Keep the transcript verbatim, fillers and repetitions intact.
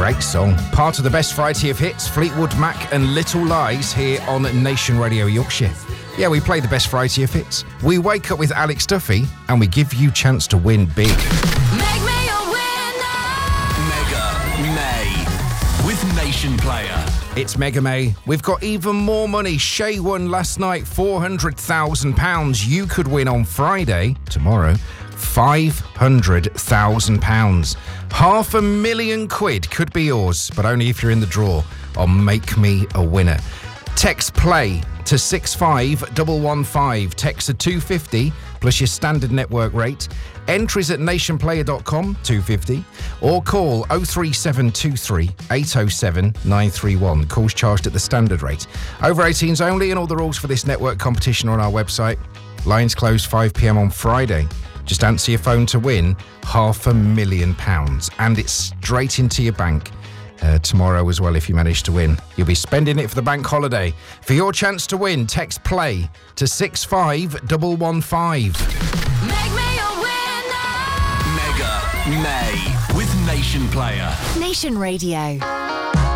Great song. Part of the best variety of hits, Fleetwood Mac and Little Lies here on Nation Radio Yorkshire. Yeah, we play the best variety of hits. We wake up with Alex Duffy and we give you a chance to win big. Make me a winner! Mega May with Nation Player. It's Mega May. We've got even more money. Shay won last night four hundred thousand pounds. You could win on Friday, tomorrow, five hundred thousand pounds. Half a million quid could be yours, but only if you're in the draw on Make Me a Winner. Text play to six five one one five. Text to two fifty plus your standard network rate. Entries at nationplayer dot com, two fifty, or call oh three seven two three eight oh seven nine three one. Calls charged at the standard rate. Over eighteens only, and all the rules for this network competition are on our website. Lines close five p.m. on Friday. Just answer your phone to win half a million pounds, and it's straight into your bank. Uh, tomorrow as well if you manage to win. You'll be spending it for the bank holiday. For your chance to win, text play to six five one one five. Make me a winner! Mega May with Nation Player. Nation Radio.